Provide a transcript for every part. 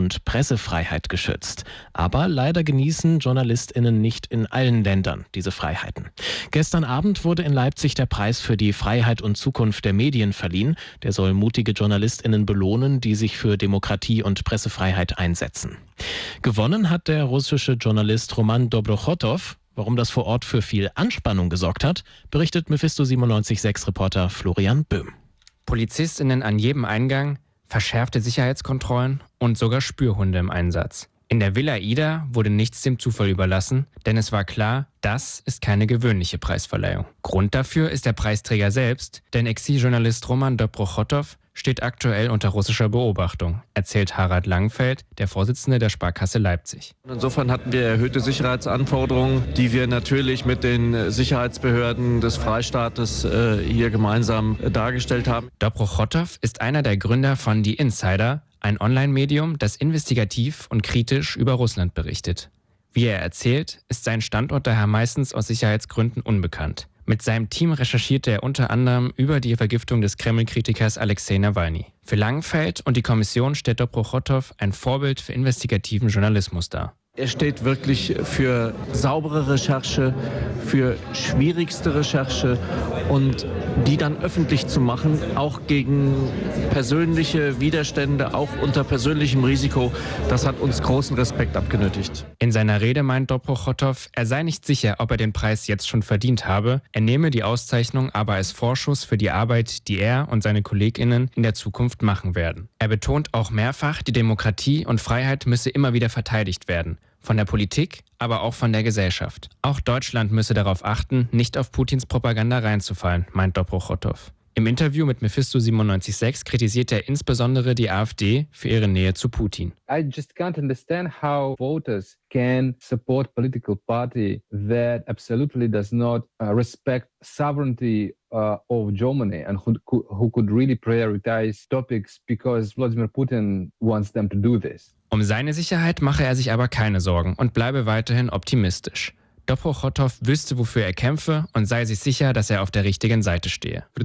und Pressefreiheit geschützt. Aber leider genießen JournalistInnen nicht in allen Ländern diese Freiheiten. Gestern Abend wurde in Leipzig der Preis für die Freiheit und Zukunft der Medien verliehen. Der soll mutige JournalistInnen belohnen, die sich für Demokratie und Pressefreiheit einsetzen. Gewonnen hat der russische Journalist Roman Dobrochotow. Warum das vor Ort für viel Anspannung gesorgt hat, berichtet Mephisto 97.6-Reporter Florian Böhm. PolizistInnen an jedem Eingang, verschärfte Sicherheitskontrollen und sogar Spürhunde im Einsatz. In der Villa Ida wurde nichts dem Zufall überlassen, denn es war klar, das ist keine gewöhnliche Preisverleihung. Grund dafür ist der Preisträger selbst, denn Exiljournalist Roman Dobrochotow steht aktuell unter russischer Beobachtung, erzählt Harald Langfeld, der Vorsitzende der Sparkasse Leipzig. Insofern hatten wir erhöhte Sicherheitsanforderungen, die wir natürlich mit den Sicherheitsbehörden des Freistaates hier gemeinsam dargestellt haben. Dobrochotow ist einer der Gründer von Die Insider, ein Online-Medium, das investigativ und kritisch über Russland berichtet. Wie er erzählt, ist sein Standort daher meistens aus Sicherheitsgründen unbekannt. Mit seinem Team recherchierte er unter anderem über die Vergiftung des Kreml-Kritikers Alexei Nawalny. Für Langenfeld und die Kommission stellt Dobrochotow ein Vorbild für investigativen Journalismus dar. Er steht wirklich für saubere Recherche, für schwierigste Recherche und die dann öffentlich zu machen, auch gegen persönliche Widerstände, auch unter persönlichem Risiko, das hat uns großen Respekt abgenötigt. In seiner Rede meint Dobrochotow, er sei nicht sicher, ob er den Preis jetzt schon verdient habe. Er nehme die Auszeichnung aber als Vorschuss für die Arbeit, die er und seine KollegInnen in der Zukunft machen werden. Er betont auch mehrfach, die Demokratie und Freiheit müsse immer wieder verteidigt werden. Von der Politik, aber auch von der Gesellschaft. Auch Deutschland müsse darauf achten, nicht auf Putins Propaganda reinzufallen, meint Dobrochotow. Im Interview mit Mephisto 97.6 kritisiert er insbesondere die AfD für ihre Nähe zu Putin. I just can't understand how voters can support political party that absolutely does not respect sovereignty of Germany and who could really prioritize topics because Vladimir Putin wants them to do this. Um seine Sicherheit mache er sich aber keine Sorgen und bleibe weiterhin optimistisch. Dobrochotow wüsste, wofür er kämpfe und sei sich sicher, dass er auf der richtigen Seite stehe. Und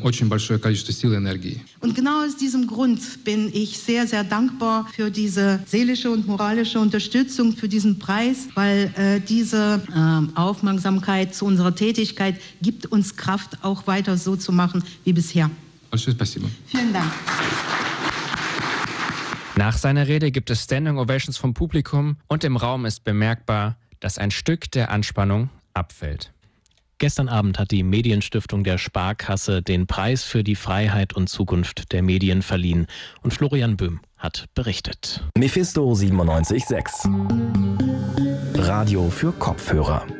genau aus diesem Grund bin ich sehr, sehr dankbar für diese seelische und moralische Unterstützung für diesen Preis, weil diese Aufmerksamkeit zu unserer Tätigkeit gibt uns Kraft, auch weiter so zu machen wie bisher. Vielen Dank. Nach seiner Rede gibt es Standing Ovations vom Publikum und im Raum ist bemerkbar, dass ein Stück der Anspannung abfällt. Gestern Abend hat die Medienstiftung der Sparkasse den Preis für die Freiheit und Zukunft der Medien verliehen. Und Florian Böhm hat berichtet. Mephisto 97.6 Radio für Kopfhörer.